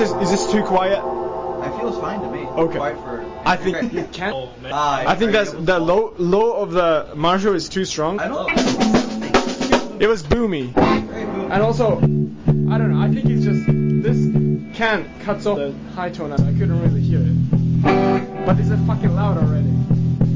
is this too quiet? I feel it's fine to me. Okay. Quiet for. I think you can. I think that's the low of the Marshall is too strong. I don't. It was boomy. And also, I don't know. I think it's just this can cuts off the high tone, and I couldn't really hear it. But it's fucking loud already.